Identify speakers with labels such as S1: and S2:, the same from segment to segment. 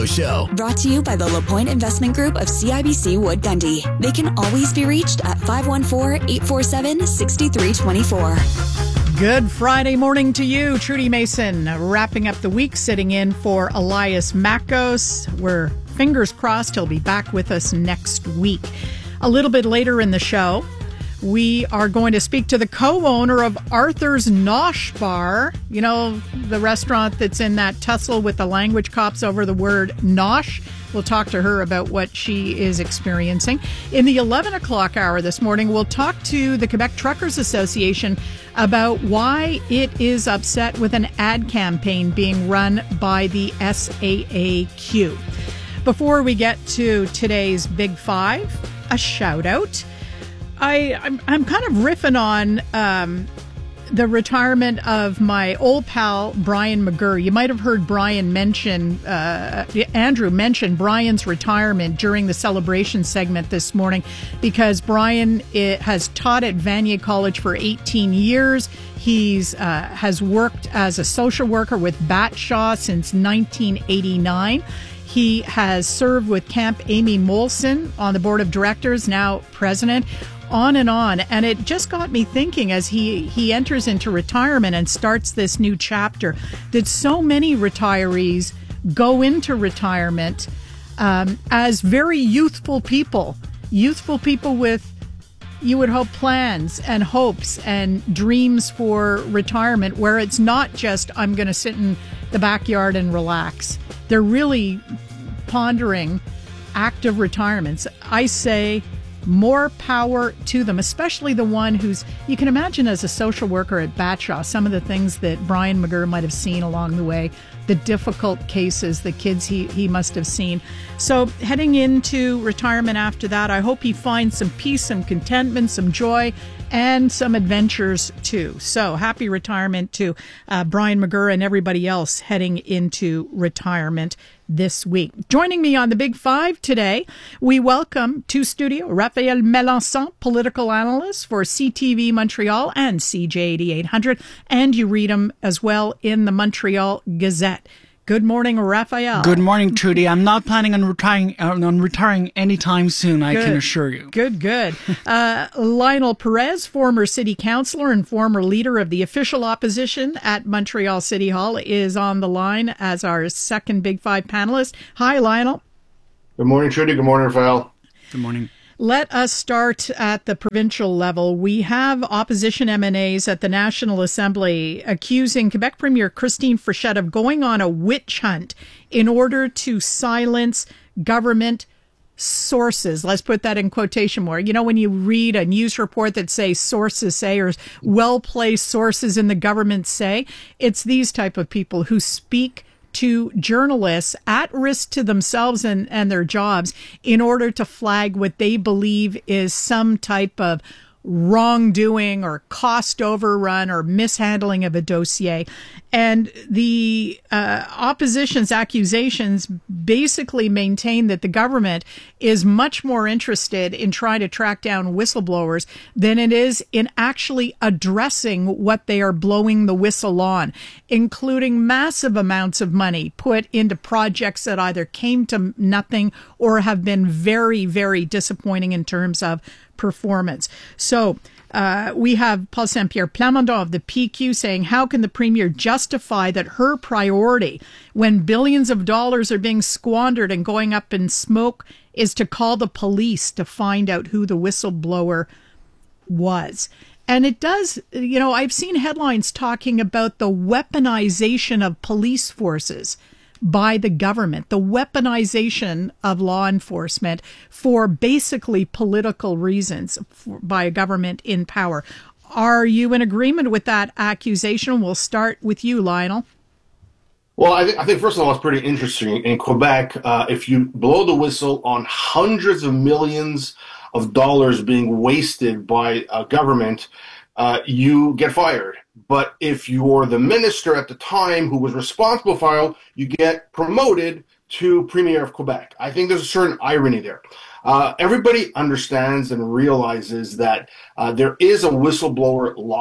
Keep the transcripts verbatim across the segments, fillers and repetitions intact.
S1: Show.
S2: Brought to you by the LaPointe Investment Group of C I B C Wood Gundy. They can always be reached at five one four, eight four seven, six three two four.
S3: Good Friday morning to you. Trudy Mason wrapping up the week, sitting in for Elias Makos. We're fingers crossed he'll be back with us next week. A little bit later in the show, we are going to speak to the co-owner of Arthur's Nosh Bar. You know, the restaurant that's in that tussle with the language cops over the word nosh. We'll talk to her about what she is experiencing. In the eleven o'clock hour this morning, we'll talk to the Quebec Truckers Association about why it is upset with an ad campaign being run by the S A A Q. Before we get to today's Big Five, a shout out. I, I'm, I'm kind of riffing on um, the retirement of my old pal, Brian McGurr. You might have heard Brian mention, uh, Andrew mention Brian's retirement during the celebration segment this morning because Brian it, has taught at Vanier College for eighteen years. He's uh, has worked as a social worker with Batshaw since nineteen eighty-nine. He has served with Camp Amy Molson on the board of directors, now president. On and on. And it just got me thinking as he, he enters into retirement and starts this new chapter that so many retirees go into retirement um, as very youthful people, youthful people with, you would hope, plans and hopes and dreams for retirement where it's not just, I'm going to sit in the backyard and relax. They're really pondering active retirements. I say, more power to them, especially the one who's, you can imagine as a social worker at Batshaw, some of the things that Brian McGurr might have seen along the way, the difficult cases, the kids he, he must have seen. So heading into retirement after that, I hope he finds some peace, some contentment, some joy, and some adventures too. So happy retirement to uh, Brian McGurr and everybody else heading into retirement this week. Joining me on the Big Five today, we welcome to studio Raphael Melançon, political analyst for C T V Montreal and C J eighty-eight hundred, and you read him as well in the Montreal Gazette. Good morning, Raphael.
S4: Good morning, Trudy. I'm not planning on retiring uh, on retiring anytime soon, I
S3: good.
S4: can assure you.
S3: Good, good. uh, Lionel Perez, former city councillor and former leader of the official opposition at Montreal City Hall, is on the line as our second Big Five panelist. Hi, Lionel.
S5: Good morning, Trudy. Good morning, Raphael.
S4: Good morning.
S3: Let us start at the provincial level. We have opposition M N As at the National Assembly accusing Quebec Premier Christine Frechette of going on a witch hunt in order to silence government sources. Let's put that in quotation marks. You know, when you read a news report that say sources say or well-placed sources in the government say, it's these type of people who speak to journalists at risk to themselves and, and their jobs in order to flag what they believe is some type of wrongdoing or cost overrun or mishandling of a dossier. And the uh, opposition's accusations basically maintain that the government is much more interested in trying to track down whistleblowers than it is in actually addressing what they are blowing the whistle on, including massive amounts of money put into projects that either came to nothing or have been very, very disappointing in terms of performance. So uh, we have Paul Saint-Pierre Plamondon of the P Q saying, how can the Premier justify that her priority when billions of dollars are being squandered and going up in smoke is to call the police to find out who the whistleblower was? And it does, you know, I've seen headlines talking about the weaponization of police forces by the government, the weaponization of law enforcement for basically political reasons for, by a government in power. Are you in agreement with that accusation? We'll start with you, Lionel.
S5: Well, I, th- I think, first of all, it's pretty interesting. In Quebec, uh, if you blow the whistle on hundreds of millions of dollars being wasted by a government, uh, you get fired. But if you're the minister at the time who was responsible for it, you get promoted to Premier of Quebec. I think there's a certain irony there. Uh, everybody understands and realizes that uh, there is a whistleblower law.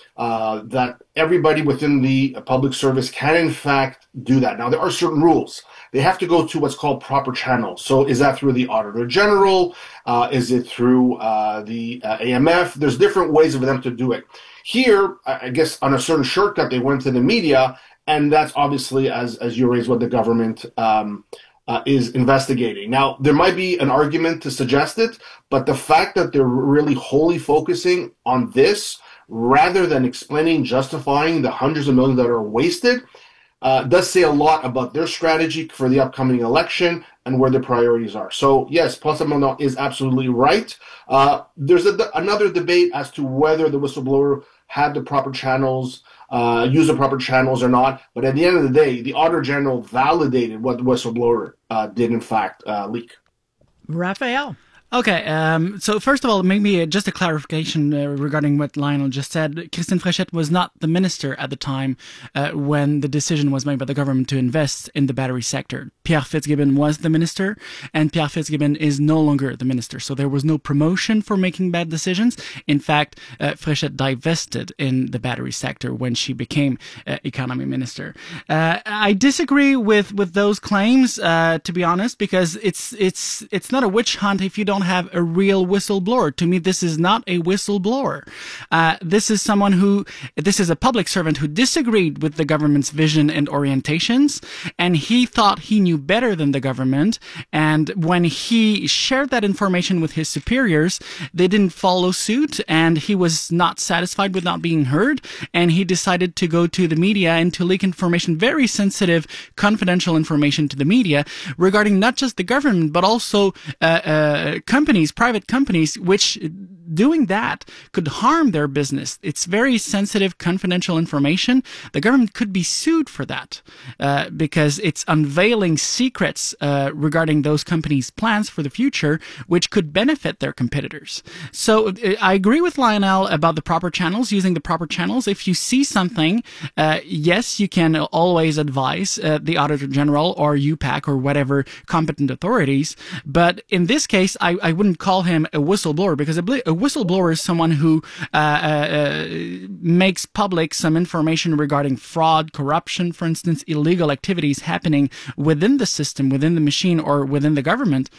S5: uh, that everybody within the public service can, in fact, do that. Now, there are certain rules. They have to go to what's called proper channels. So is that through the Auditor General? Uh, is it through uh, the uh, A M F? There's different ways for them to do it. Here, I guess on a certain shortcut, they went to the media, and that's obviously, as, as you raised, what the government um, uh, is investigating. Now, there might be an argument to suggest it, but the fact that they're really wholly focusing on this rather than explaining, justifying the hundreds of millions that are wasted, uh, does say a lot about their strategy for the upcoming election and where their priorities are. So, yes, Paul Saint-Plamondon is absolutely right. Uh, there's a, another debate as to whether the whistleblower had the proper channels, uh, use the proper channels or not. But at the end of the day, the Auditor General validated what the whistleblower uh, did, in fact, uh, leak.
S3: Raphael.
S4: Okay, um, so first of all, maybe just a clarification uh, regarding what Lionel just said. Christine Fréchette was not the minister at the time uh, when the decision was made by the government to invest in the battery sector. Pierre Fitzgibbon was the minister, and Pierre Fitzgibbon is no longer the minister. So there was no promotion for making bad decisions. In fact, uh, Fréchette divested in the battery sector when she became uh, economy minister. Uh, I disagree with, with those claims, uh, to be honest, because it's, it's, it's not a witch hunt if you don't have a real whistleblower. To me, this is not a whistleblower. Uh, this is someone who, this is a public servant who disagreed with the government's vision and orientations, and he thought he knew better than the government. And when he shared that information with his superiors, they didn't follow suit, and he was not satisfied with not being heard, and he decided to go to the media and to leak information, very sensitive, confidential information to the media regarding not just the government, but also uh, uh, companies, private companies, which doing that could harm their business. It's very sensitive, confidential information. The government could be sued for that uh, because it's unveiling secrets uh, regarding those companies' plans for the future, which could benefit their competitors. So uh, I agree with Lionel about the proper channels, using the proper channels. If you see something, uh, yes, you can always advise uh, the Auditor General or U PAC or whatever competent authorities. But in this case, I, I wouldn't call him a whistleblower, because a, a whistleblower is someone who uh, uh, makes public some information regarding fraud, corruption, for instance, illegal activities happening within the system, within the machine, or within the government.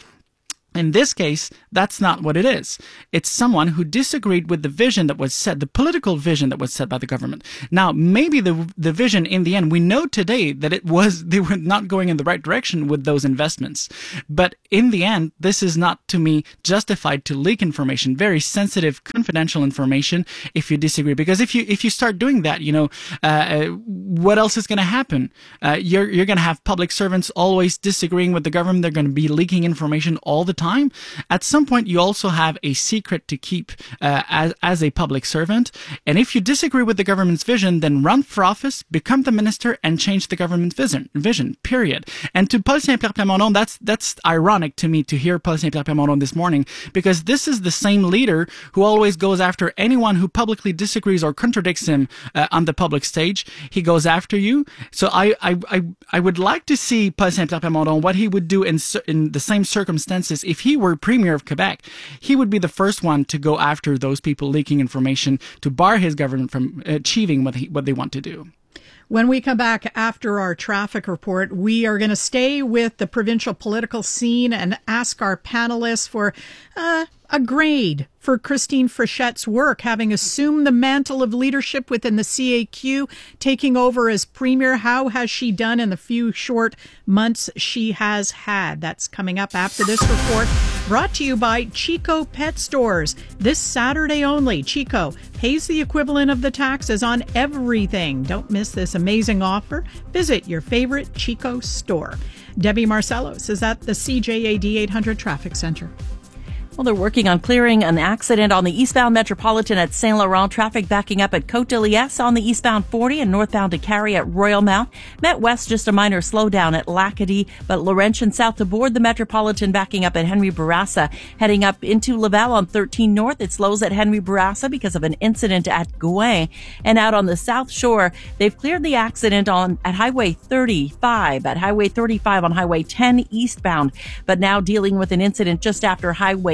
S4: In this case, that's not what it is. It's someone who disagreed with the vision that was set, the political vision that was set by the government. Now, maybe the the vision in the end, we know today that it was, they were not going in the right direction with those investments. But in the end, this is not, to me, justified to leak information, very sensitive, confidential information, if you disagree. Because if you if you start doing that, you know, uh, what else is going to happen? Uh, you're you're going to have public servants always disagreeing with the government. They're going to be leaking information all the time. Time. At some point, you also have a secret to keep uh, as, as a public servant. And if you disagree with the government's vision, then run for office, become the minister, and change the government's vision, vision period. And to Paul Saint-Pierre Plamondon, that's, that's ironic to me to hear Paul Saint-Pierre Plamondon this morning, because this is the same leader who always goes after anyone who publicly disagrees or contradicts him uh, on the public stage. He goes after you. So I, I, I, I would like to see Paul Saint-Pierre Plamondon, what he would do in, in the same circumstances. If he were Premier of Quebec, he would be the first one to go after those people leaking information to bar his government from achieving what he, what they want to do.
S3: When we come back after our traffic report, we are going to stay with the provincial political scene and ask our panelists for uh, a grade for Christine Fréchette's work, having assumed the mantle of leadership within the C A Q, taking over as Premier. How has she done in the few short months she has had? That's coming up after this report, brought to you by Chico Pet Stores. This Saturday only, Chico pays the equivalent of the taxes on everything. Don't miss this amazing offer. Visit your favorite Chico store. Debbie Marcellos is at the C J A D eight hundred Traffic Center.
S1: Well, they're working on clearing an accident on the eastbound Metropolitan at Saint Laurent. Traffic backing up at Côte de Liesse on the eastbound forty and northbound to Carrie at Royal Mount. Met West, just a minor slowdown at Lacadie, but Laurentian south to board the Metropolitan backing up at Henry Bourassa. Heading up into Laval on thirteen North, it slows at Henry Bourassa because of an incident at Gouin. And out on the South Shore, they've cleared the accident on at Highway thirty-five, at Highway thirty-five on Highway ten eastbound, but now dealing with an incident just after Highway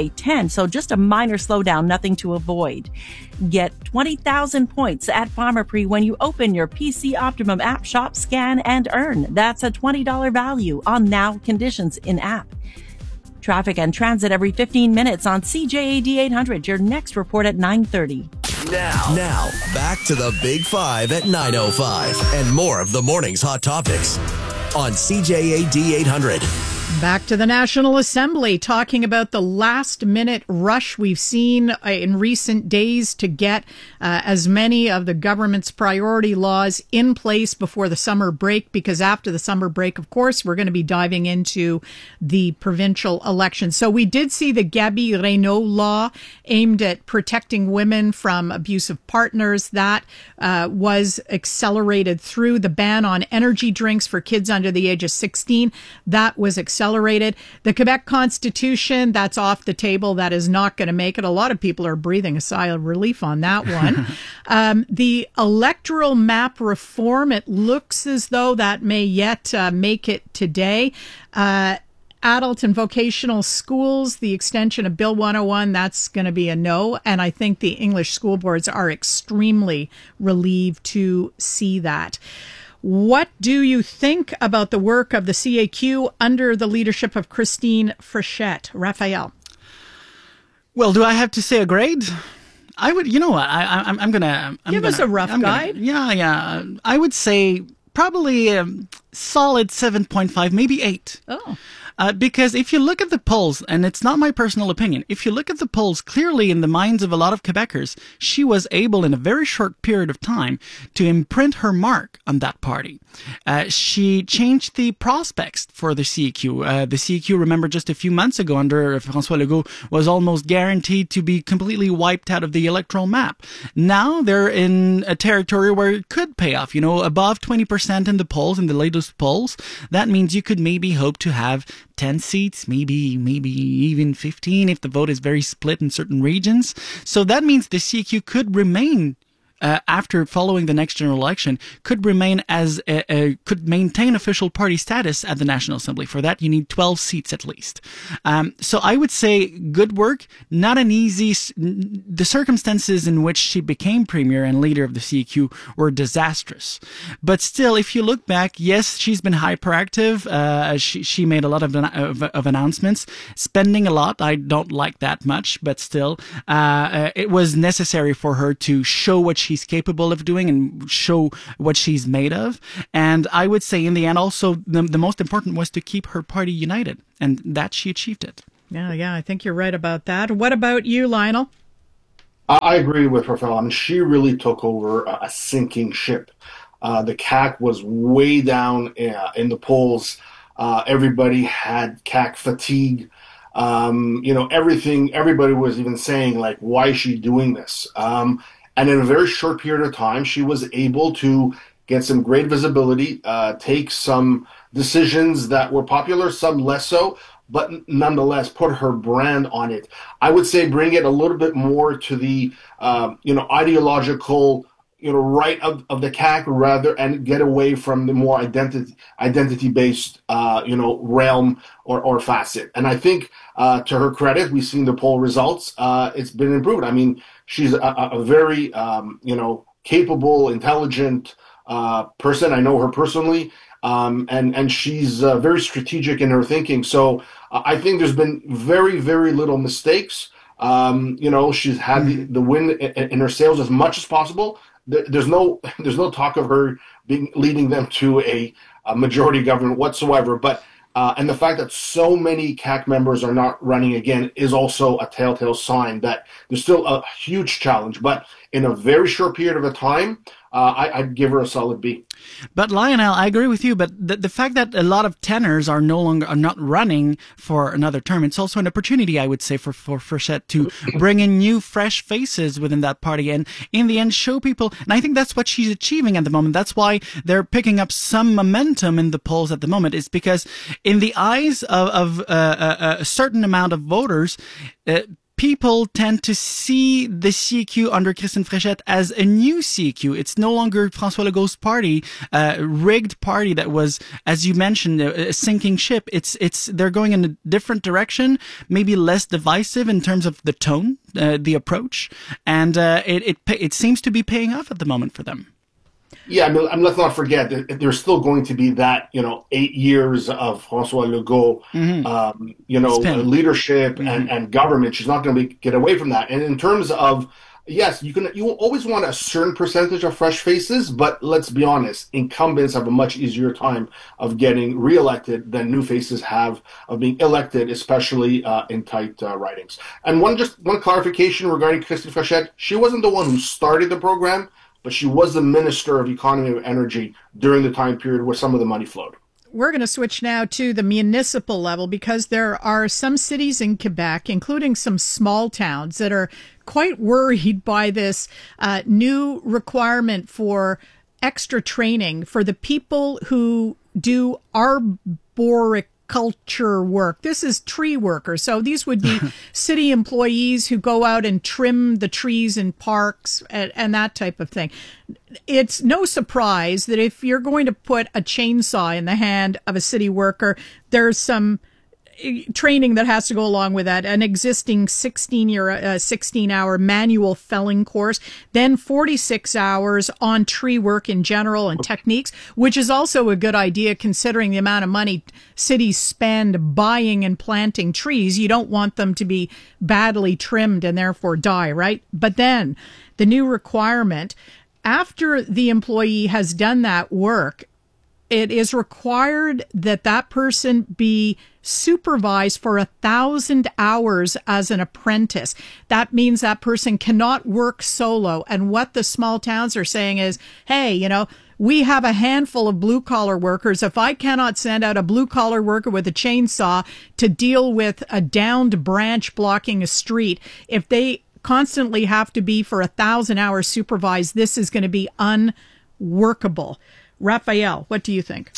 S1: only ten, so just a minor slowdown, nothing to avoid. Get twenty thousand points at Pharmaprix when you open your P C Optimum app, shop, scan, and earn. That's a twenty dollars value on now conditions in app. Traffic and transit every fifteen minutes on C J A D eight hundred. Your next report at nine thirty.
S6: Now, now, back to the Big Five at nine oh five and more of the morning's hot topics on C J A D eight hundred.
S3: Back to the National Assembly, talking about the last-minute rush we've seen uh, in recent days to get uh, as many of the government's priority laws in place before the summer break, because after the summer break, of course, we're going to be diving into the provincial election. So we did see the Gabi Reynaud law aimed at protecting women from abusive partners. That uh, was accelerated through. The ban on energy drinks for kids under the age of sixteen. That was accelerated. Accelerated. The Quebec Constitution, that's off the table. That is not going to make it. A lot of people are breathing a sigh of relief on that one. um, the electoral map reform, it looks as though that may yet uh, make it today. Uh, Adult and vocational schools, the extension of Bill one oh one, that's going to be a no. And I think the English school boards are extremely relieved to see that. What do you think about the work of the C A Q under the leadership of Christine Frechette? Raphael.
S4: Well, do I have to say a grade? I would, you know what, I, I, I'm, I'm going to...
S3: Give
S4: gonna,
S3: us a rough
S4: I'm
S3: guide.
S4: Gonna, yeah, yeah. I would say probably a solid seven point five, maybe eight.
S3: Oh.
S4: Uh, because if you look at the polls, and it's not my personal opinion, if you look at the polls clearly in the minds of a lot of Quebecers, she was able in a very short period of time to imprint her mark on that party. Uh, she changed the prospects for the C A Q. Uh, the C A Q, remember, just a few months ago under François Legault was almost guaranteed to be completely wiped out of the electoral map. Now they're in a territory where it could pay off, you know, above twenty percent in the polls, in the latest polls. That means you could maybe hope to have ten seats, maybe maybe even fifteen if the vote is very split in certain regions. So that means the C A Q could remain uh, after following the next general election, could remain as a, a, could maintain official party status at the National Assembly. For that, you need twelve seats at least. Um, so I would say good work, not an easy, the circumstances in which she became premier and leader of the C A Q were disastrous. But still, if you look back, yes, she's been hyperactive. Uh, she, she made a lot of, of, of announcements, spending a lot. I don't like that much, but still, uh, it was necessary for her to show what she's capable of doing and show what she's made of. And I would say in the end, also, the, the most important was to keep her party united, and that she achieved it.
S3: Yeah, yeah, I think you're right about that. What about you, Lionel?
S5: I agree with Raphael. I mean, she really took over a sinking ship. Uh, the C A C was way down uh, in the polls. Uh, everybody had C A C fatigue. Um, you know, everything, everybody was even saying, like, why is she doing this? Um, and in a very short period of time, she was able to get some great visibility, uh, take some decisions that were popular, some less so, but nonetheless put her brand on it. I would say bring it a little bit more to the, uh, you know, ideological, you know, right of, of the C A C rather, and get away from the more identity identity-based, uh, you know, realm or, or facet. And I think, uh, to her credit, we've seen the poll results. Uh, it's been improved. I mean, she's a, a very, um, you know, capable, intelligent uh, person. I know her personally. Um, and, and she's uh, very strategic in her thinking. So uh, I think there's been very, very little mistakes. Um, you know, she's had the, the win in, in her sales as much as possible. There, there's no there's no talk of her being leading them to a, a majority government whatsoever. But uh, and the fact that so many C A C members are not running again is also a telltale sign that there's still a huge challenge. But in a very short period of a time, uh, I, I'd give her a solid B.
S4: But Lionel, I agree with you. But the, the fact that a lot of tenors are no longer are not running for another term, it's also an opportunity, I would say, for for Frechette to bring in new, fresh faces within that party, and in the end, show people. And I think that's what she's achieving at the moment. That's why they're picking up some momentum in the polls at the moment. Is because in the eyes of, of uh, a, a certain amount of voters, Uh, people tend to see the C Q under Christine Fréchette as a new C Q. It's no longer François Legault's party, uh, rigged party that was, as you mentioned, a, a sinking ship. It's it's they're going in a different direction, maybe less divisive in terms of the tone, uh, the approach, and uh, it it it seems to be paying off at the moment for them.
S5: Yeah, I mean, I mean, let's not forget that there's still going to be that, you know, eight years of François Legault, mm-hmm. um, you know, leadership mm-hmm. and, and government. She's not going to get away from that. And in terms of, yes, you can, you will always want a certain percentage of fresh faces, but let's be honest, incumbents have a much easier time of getting reelected than new faces have of being elected, especially uh, in tight uh, ridings. And one just one clarification regarding Christine Fréchette: she wasn't the one who started the program, but she was the Minister of Economy and Energy during the time period where some of the money flowed.
S3: We're going to switch now to the municipal level because there are some cities in Quebec, including some small towns, that are quite worried by this uh, new requirement for extra training for the people who do arboriculture work. This is tree workers. So these would be city employees who go out and trim the trees in parks and, and that type of thing. It's no surprise that if you're going to put a chainsaw in the hand of a city worker, there's some training that has to go along with that, an existing sixteen year, uh, sixteen hour manual felling course, then forty-six hours on tree work in general and techniques, which is also a good idea considering the amount of money cities spend buying and planting trees. You don't want them to be badly trimmed and therefore die, right? But then the new requirement, after the employee has done that work, it is required that that person be supervised for a thousand hours as an apprentice. That means that person cannot work solo. And what the small towns are saying is, hey, you know, we have a handful of blue collar workers. If I cannot send out a blue collar worker with a chainsaw to deal with a downed branch blocking a street, if they constantly have to be for a thousand hours supervised, this is going to be unworkable. Raphael, what do you think?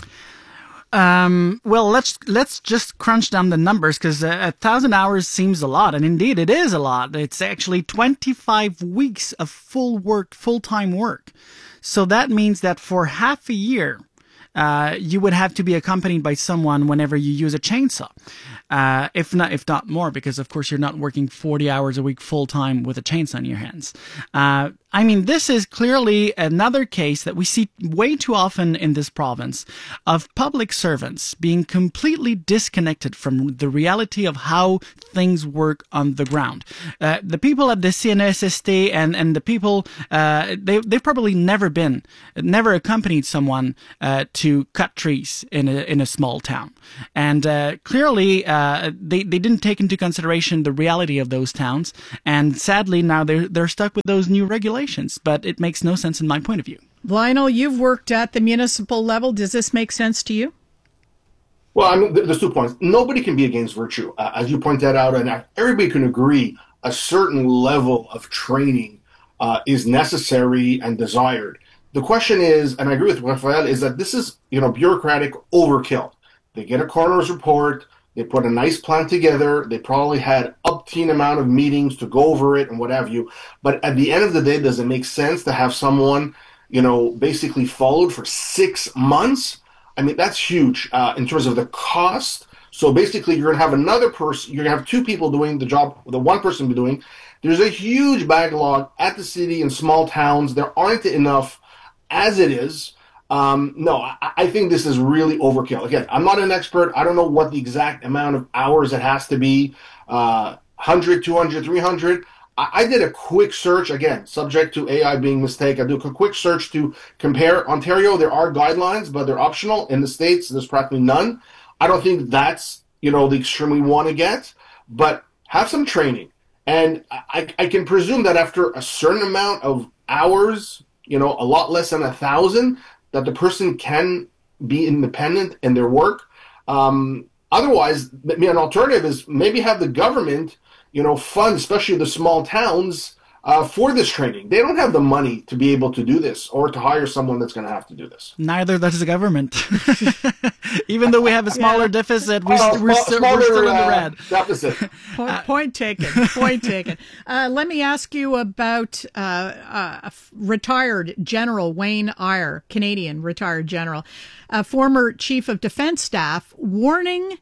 S4: Um, well, let's let's just crunch down the numbers, because a, a thousand hours seems a lot, and indeed it is a lot. It's actually twenty-five weeks of full work, full-time work. So that means that for half a year, uh, you would have to be accompanied by someone whenever you use a chainsaw. Uh, if not, if not more, because of course you're not working forty hours a week full time with a chainsaw in your hands. Uh, I mean, this is clearly another case that we see way too often in this province of public servants being completely disconnected from the reality of how things work on the ground. Uh, the people at the C N S S T and, and the people, uh, they, they've probably never been, never accompanied someone, uh, to cut trees in a, in a small town. And, uh, clearly, uh, they, they didn't take into consideration the reality of those towns. And sadly, now they're, they're stuck with those new regulations. But it makes no sense in my point of view.
S3: Lionel, you've worked at the municipal level. Does this make sense to you?
S5: Well, I mean, there's two points. Nobody can be against virtue. Uh, as you pointed out, and everybody can agree, a certain level of training uh, is necessary and desired. The question is, and I agree with Raphael, is that this is, you know, bureaucratic overkill. They get a coroner's report. They put a nice plan together. They probably had up-teen amount of meetings to go over it and what have you. But at the end of the day, does it make sense to have someone, you know, basically followed for six months? I mean, that's huge uh, in terms of the cost. So basically, you're going to have another person, you're going to have two people doing the job the one person be doing. There's a huge backlog at the city in small towns. There aren't enough as it is. Um, no, I, I think this is really overkill. Again, I'm not an expert. I don't know what the exact amount of hours it has to be, uh, one hundred, two hundred, three hundred. I, I did a quick search, again, subject to A I being mistaken. I do a quick search to compare. Ontario, there are guidelines, but they're optional. In the States, there's practically none. I don't think that's, you know, the extreme we want to get, but have some training. And I, I can presume that after a certain amount of hours, you know, a lot less than a thousand, that the person can be independent in their work. Um, otherwise, I mean, an alternative is maybe have the government, you know, fund, especially the small towns, uh, for this training. They don't have the money to be able to do this or to hire someone that's going to have to do this.
S4: Neither does the government. Even though we have a smaller yeah. deficit, we,
S5: oh,
S4: we're,
S5: small,
S4: still,
S5: smaller,
S4: we're still in the
S5: uh,
S4: red.
S5: Deficit.
S3: Point, point taken. Point taken. Uh, let me ask you about uh, uh, retired General Wayne Eyre, Canadian retired general, a former chief of defense staff, warning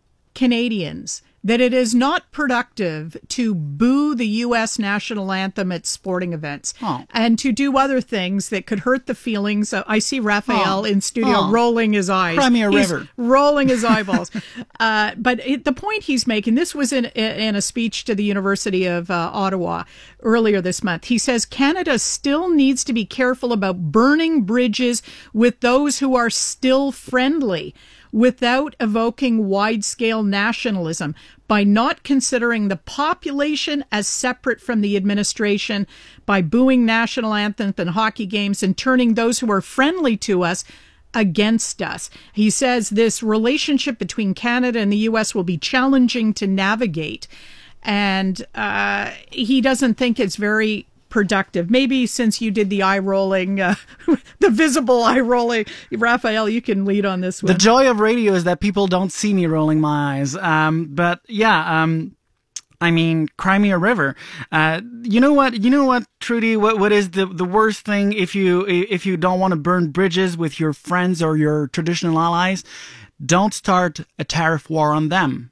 S3: Canadians that it is not productive to boo the U S national anthem at sporting events
S4: oh.
S3: and to do other things that could hurt the feelings. I see Raphael
S4: oh.
S3: in studio
S4: oh.
S3: rolling his eyes.
S4: Cry me a
S3: he's
S4: river.
S3: rolling his eyeballs. uh, but it, the point he's making, this was in, in a speech to the University of uh, Ottawa earlier this month. He says Canada still needs to be careful about burning bridges with those who are still friendly, without evoking wide-scale nationalism, by not considering the population as separate from the administration, by booing national anthems and hockey games, and turning those who are friendly to us against us. He says this relationship between Canada and the U S will be challenging to navigate, and uh, he doesn't think it's very productive. Maybe since you did the eye rolling, uh, the visible eye rolling, Raphael, you can lead on this one.
S4: The joy of radio is that people don't see me rolling my eyes. Um, but yeah, um, I mean, cry me a river. Uh, you know what? You know what, Trudy? What what is the the worst thing if you if you don't want to burn bridges with your friends or your traditional allies? Don't start a tariff war on them.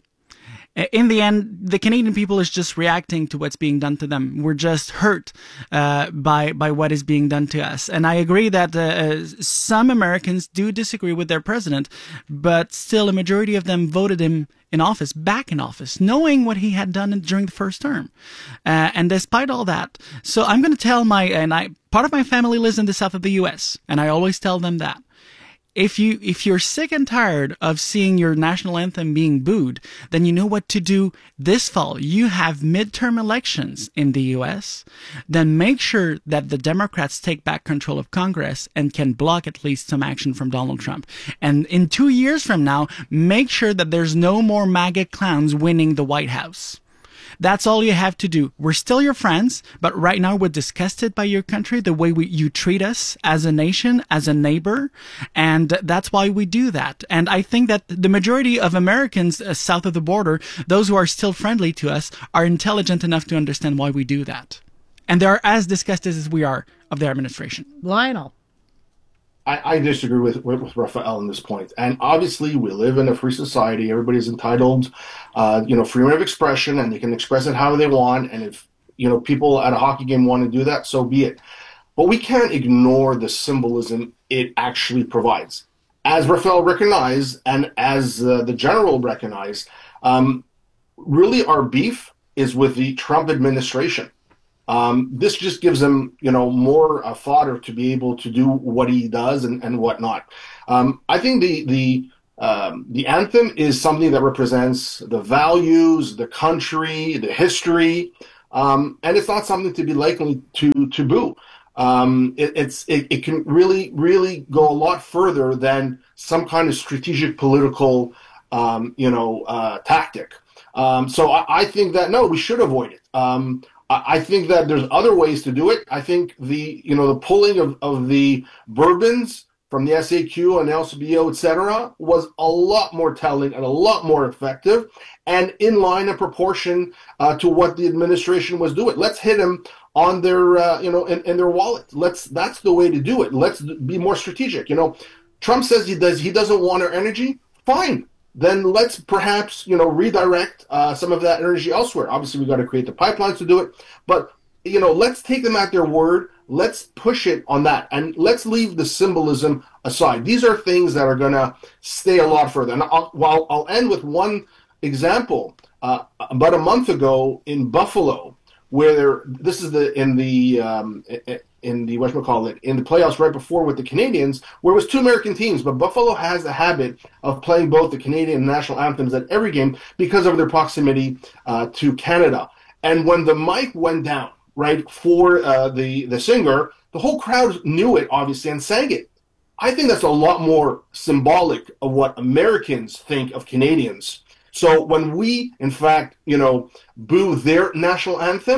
S4: In the end, the Canadian people is just reacting to what's being done to them. We're just hurt uh, by by what is being done to us. And I agree that uh, some Americans do disagree with their president, but still a majority of them voted him in office, back in office, knowing what he had done during the first term. Uh, and despite all that, so I'm going to tell my, and I part of my family lives in the south of the U S, and I always tell them that. If you, if you're sick and tired of seeing your national anthem being booed, then you know what to do this fall. You have midterm elections in the U S. Then make sure that the Democrats take back control of Congress and can block at least some action from Donald Trump. And in two years from now, make sure that there's no more MAGA clowns winning the White House. That's all you have to do. We're still your friends, but right now we're disgusted by your country, the way we, you treat us as a nation, as a neighbor, and that's why we do that. And I think that the majority of Americans uh, south of the border, those who are still friendly to us, are intelligent enough to understand why we do that. And they're as disgusted as we are of their administration.
S3: Lionel.
S5: I, I disagree with, with, with Raphael on this point. And obviously, we live in a free society. Everybody's entitled, uh, you know, freedom of expression, and they can express it how they want. And if, you know, people at a hockey game want to do that, so be it. But we can't ignore the symbolism it actually provides. As Raphael recognized, and as uh, the general recognized, um, really our beef is with the Trump administration. Um, this just gives him, you know, more uh, fodder to be able to do what he does and, and whatnot. Um, I think the the um, the anthem is something that represents the values, the country, the history, um, and it's not something to be likely to to boo. Um, it, it's it, it can really really go a lot further than some kind of strategic political, um, you know, uh, tactic. Um, so I, I think that no, we should avoid it. Um, I think that there's other ways to do it. I think the, you know, the pulling of, of the bourbons from the S A Q and L C B O, et cetera, was a lot more telling and a lot more effective and in line and proportion uh, to what the administration was doing. Let's hit them on their, uh, you know, in, in their wallet. Let's, that's the way to do it. Let's be more strategic. You know, Trump says he does, he doesn't want our energy. Fine. Then let's perhaps, you know, redirect uh, some of that energy elsewhere. Obviously, we've got to create the pipelines to do it. But, you know, let's take them at their word. Let's push it on that. And let's leave the symbolism aside. These are things that are going to stay a lot further. And I'll, well, I'll end with one example. Uh, about a month ago in Buffalo, where this is the in the um, in the whatchamacallit, in the playoffs right before with the Canadians, where it was two American teams, but Buffalo has a habit of playing both the Canadian and national anthems at every game because of their proximity uh, to Canada. And when the mic went down, right, for uh, the, the singer, the whole crowd knew it, obviously, and sang it. I think that's a lot more symbolic of what Americans think of Canadians. So when we, in fact, you know, boo their national anthem,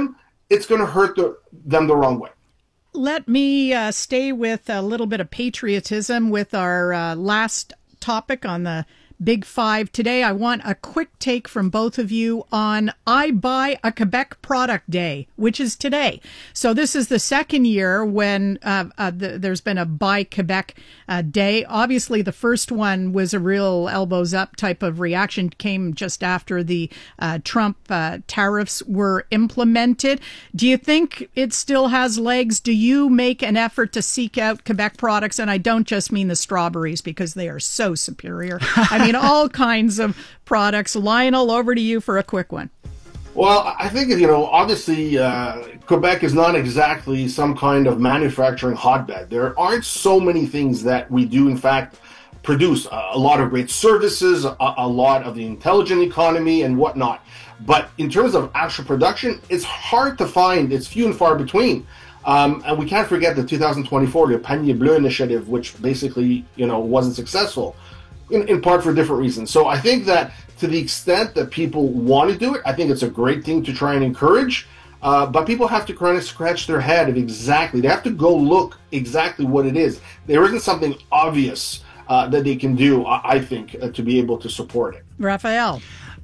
S5: it's going to hurt the, them the wrong way.
S3: Let me uh, stay with a little bit of patriotism with our uh, last topic on the Big Five today. I want a quick take from both of you on I Buy a Quebec Product Day, which is today. So this is the second year when uh, uh, the, there's been a Buy Quebec uh, Day. Obviously, the first one was a real elbows up type of reaction, came just after the uh, Trump uh, tariffs were implemented. Do you think it still has legs? Do you make an effort to seek out Quebec products? And I don't just mean the strawberries, because they are so superior. I mean, all kinds of products. Lionel, over to you for a quick one.
S5: Well, I think, you know, obviously uh, Quebec is not exactly some kind of manufacturing hotbed. There aren't so many things that we do, in fact, produce. Uh, a lot of great services, a, a lot of the intelligent economy and whatnot. But in terms of actual production, it's hard to find. It's few and far between. Um, and we can't forget the two thousand twenty-four, the Panier Bleu initiative, which basically, you know, wasn't successful. In, in part for different reasons. So I think that to the extent that people want to do it, I think it's a great thing to try and encourage. Uh, but people have to kind of scratch their head of exactly, they have to go look exactly what it is. There isn't something obvious uh, that they can do, I think, uh, to be able to support it.
S3: Raphael.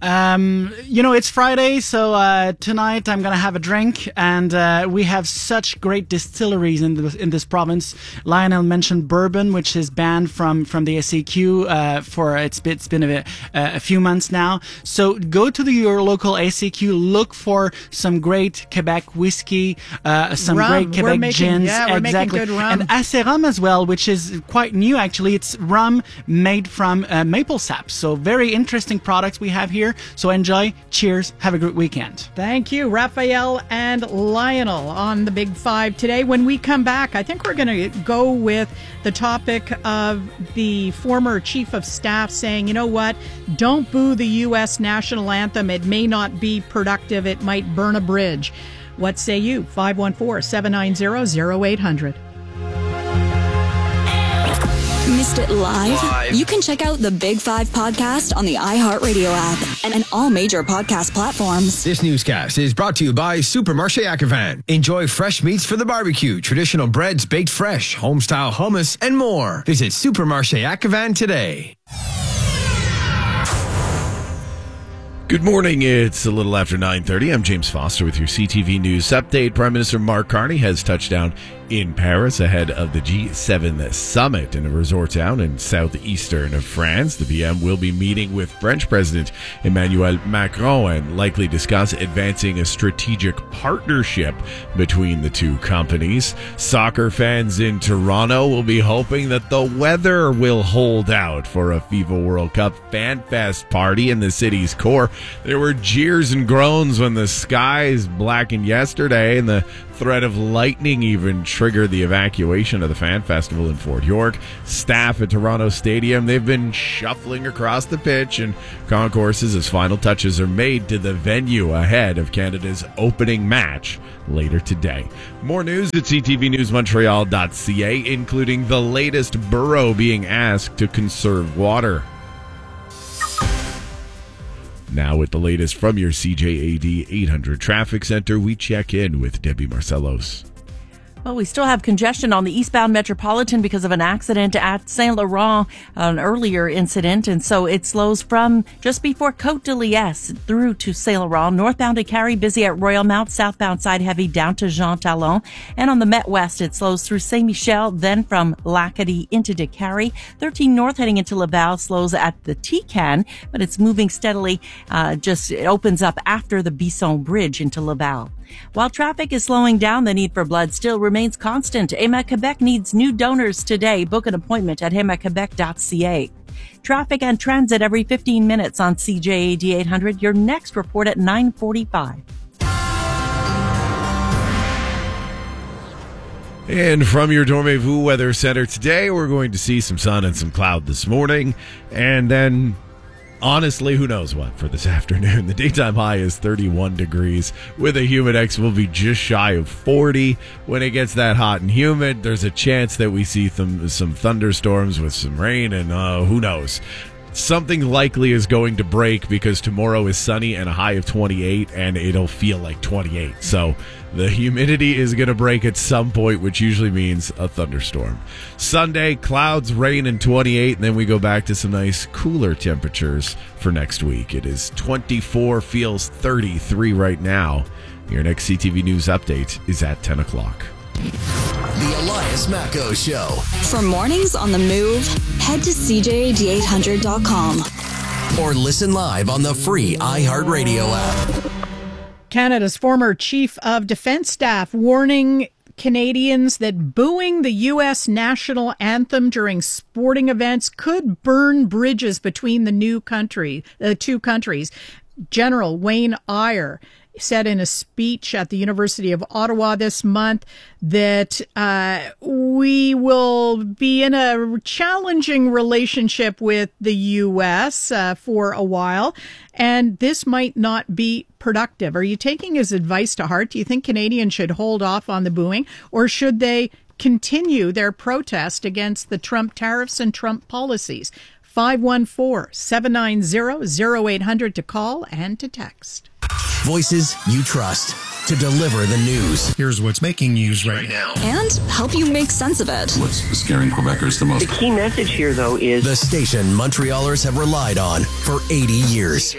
S4: Um, you know, it's Friday, so uh, tonight I'm gonna have a drink, and uh, we have such great distilleries in this, in this province. Lionel mentioned bourbon, which is banned from from the S A Q uh, for it's been, it's been a, a few months now. So go to the, your local S A Q, look for some great Quebec whiskey, uh, some
S3: rum.
S4: great Quebec
S3: we're making,
S4: gins,
S3: yeah, we're
S4: exactly,
S3: making good rum.
S4: and Aceram as well, which is quite new actually. It's rum made from uh, maple sap, so very interesting products we have here. So enjoy. Cheers. Have a great weekend.
S3: Thank you, Raphael and Lionel on the Big Five today. When we come back, I think we're going to go with the topic of the former chief of staff saying, you know what, don't boo the U S national anthem. It may not be productive. It might burn a bridge. What say you? five one four, seven nine zero, zero eight hundred.
S2: Missed it live? live? You can check out the Big Five podcast on the iHeartRadio app and, and all major podcast platforms.
S7: This newscast is brought to you by Supermarché Ackervan. Enjoy fresh meats for the barbecue, traditional breads baked fresh, home-style hummus, and more. Visit Supermarché Ackervan today.
S8: Good morning. It's a little after nine thirty. I'm James Foster with your C T V News update. Prime Minister Mark Carney has touched down in Paris ahead of the G seven summit in a resort town in southeastern of France. The P M will be meeting with French President Emmanuel Macron and likely discuss advancing a strategic partnership between the two companies. Soccer fans in Toronto will be hoping that the weather will hold out for a FIFA World Cup Fan Fest party in the city's core. There were jeers and groans when the skies blackened yesterday, and the threat of lightning even triggered the evacuation of the Fan Festival in Fort York. Staff at Toronto Stadium, they've been shuffling across the pitch and concourses as final touches are made to the venue ahead of Canada's opening match later today. More news at c t v news montreal dot c a, including the latest borough being asked to conserve water. Now with the latest from your C J A D eight hundred Traffic Center, we check in with Debbie Marcellos.
S1: Well, we still have congestion on the eastbound Metropolitan because of an accident at Saint Laurent, an earlier incident. And so it slows from just before Côte de Liesse through to Saint Laurent. Northbound to Carrie, busy at Royal Mount. Southbound side heavy down to Jean Talon. And on the Met West, it slows through Saint Michel, then from Lacadie into De Carrie. thirteen North heading into Laval slows at the T-Can, but it's moving steadily. Uh, just it opens up after the Bisson Bridge into Laval. While traffic is slowing down, the need for blood still remains constant. A M A Quebec needs new donors today. Book an appointment at hema quebec dot c a. Traffic and transit every fifteen minutes on C J A D eight hundred. Your next report at nine forty-five.
S8: And from your Dormez-vous Weather Center today, we're going to see some sun and some cloud this morning, and then honestly, who knows what for this afternoon. The daytime high is thirty-one degrees with a humidex will be just shy of forty. When it gets that hot and humid, there's a chance that we see some, some thunderstorms with some rain and uh, who knows. something likely is going to break because tomorrow is sunny and a high of twenty-eight, and it'll feel like twenty-eight. So the humidity is going to break at some point, which usually means a thunderstorm. Sunday, clouds, rain, and twenty-eight, and then we go back to some nice cooler temperatures for next week. It is twenty-four, feels thirty-three right now. Your next C T V News update is at ten o'clock.
S6: The Elias Macko Show.
S2: For mornings on the move, head to C J A D eight hundred dot com.
S6: Or listen live on the free iHeartRadio app.
S3: Canada's former Chief of Defence Staff warning Canadians that booing the U S national anthem during sporting events could burn bridges between the new country, the two countries. General Wayne Eyre said in a speech at the University of Ottawa this month that uh, we will be in a challenging relationship with the U S uh, for a while, and this might not be productive. Are you taking his advice to heart? Do you think Canadians should hold off on the booing, or should they continue their protest against the Trump tariffs and Trump policies? five one four, seven nine zero, zero eight hundred to call and to text.
S6: Voices you trust to deliver the news.
S9: Here's what's making news right now.
S2: And help you make sense of it.
S10: What's scaring Quebecers the most?
S11: The key message here, though, is
S6: the station Montrealers have relied on for eighty years.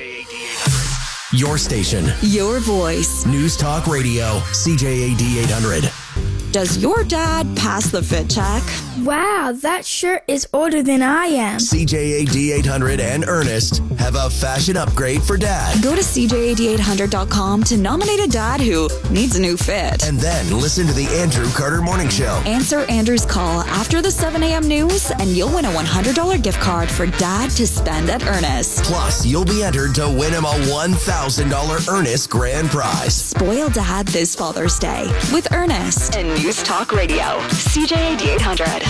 S6: Your station.
S2: Your voice.
S6: News Talk Radio, C J A D eight hundred.
S2: Does your dad pass the fit check?
S12: Wow, that shirt is older than I am.
S6: C J A D eight hundred and Ernest have a fashion upgrade for dad.
S2: Go to C J A D eight hundred dot com to nominate a dad who needs a new fit.
S6: And then listen to the Andrew Carter Morning Show.
S2: Answer Andrew's call after the seven a.m. news, and you'll win a one hundred dollars gift card for dad to spend at Ernest.
S6: Plus, you'll be entered to win him a one thousand dollars Ernest grand prize.
S2: Spoil dad this Father's Day with Ernest and News Talk Radio, C J A D eight hundred.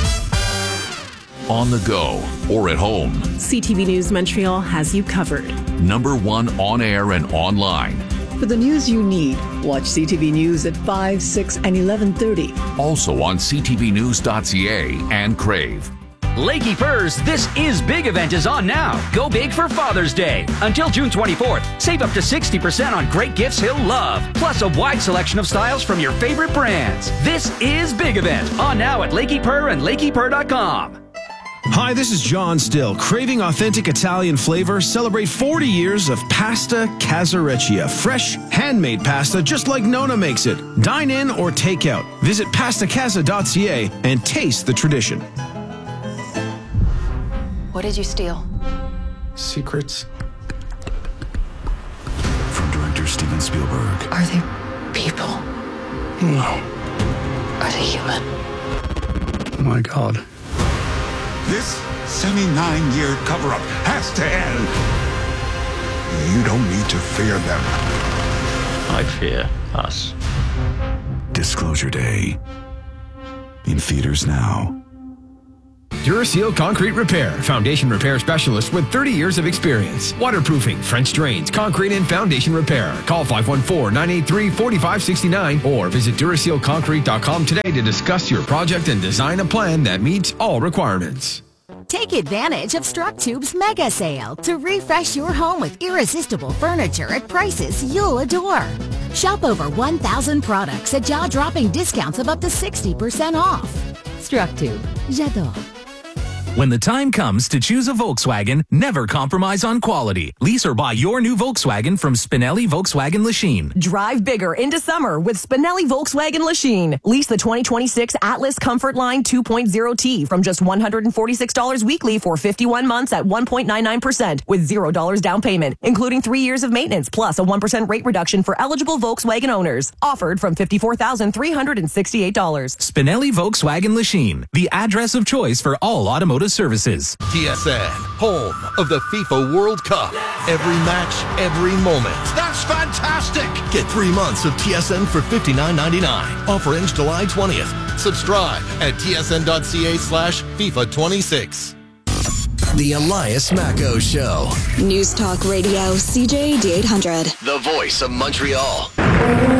S10: On the go or at home,
S13: C T V News Montreal has you covered.
S10: Number one on air and online.
S14: For the news you need, watch C T V News at five, six, and eleven thirty.
S10: Also on c t v news dot c a and Crave.
S15: Lakey Furs, this is Big Event is on now. Go big for Father's Day. Until June twenty-fourth, save up to sixty percent on great gifts he'll love. Plus a wide selection of styles from your favorite brands. This is Big Event, on now at Lakey Purr and lakey purr dot com.
S16: Hi, this is John Still. Craving authentic Italian flavor? Celebrate forty years of Pasta Casareccia. Fresh, handmade pasta just like Nona makes it. Dine in or take out. Visit pasta casa dot c a and taste the tradition.
S17: What did you steal?
S18: Secrets.
S10: From director Steven Spielberg.
S17: Are they people?
S18: No.
S17: Are they human?
S18: Oh my God.
S19: This seventy-nine year cover-up has to end. You don't need to fear them.
S20: I fear us.
S10: Disclosure Day. In theaters now.
S7: Duraseal Concrete Repair, foundation repair specialist with thirty years of experience. Waterproofing, French drains, concrete and foundation repair. Call five one four, nine eight three, four five six nine or visit duraseal concrete dot com today to discuss your project and design a plan that meets all requirements.
S21: Take advantage of StrucTube's mega sale to refresh your home with irresistible furniture at prices you'll adore. Shop over one thousand products at jaw-dropping discounts of up to sixty percent off. StrucTube. J'adore.
S22: When the time comes to choose a Volkswagen, never compromise on quality. Lease or buy your new Volkswagen from Spinelli Volkswagen Lachine.
S23: Drive bigger into summer with Spinelli Volkswagen Lachine. Lease the twenty twenty-six Atlas Comfort Line two point oh T from just one hundred forty-six dollars weekly for fifty-one months at one point nine nine percent with zero dollars down payment, including three years of maintenance plus a one percent rate reduction for eligible Volkswagen owners. Offered from fifty-four thousand three hundred sixty-eight dollars.
S22: Spinelli Volkswagen Lachine, the address of choice for all automotive services.
S24: T S N, home of the FIFA World Cup. Every match, every moment.
S25: That's fantastic!
S24: Get three months of T S N for fifty-nine ninety-nine. Offer ends July twentieth. Subscribe at tsn.ca slash FIFA 26.
S6: The Elias Macko Show.
S2: News Talk Radio, C J A D eight hundred.
S6: The voice of Montreal.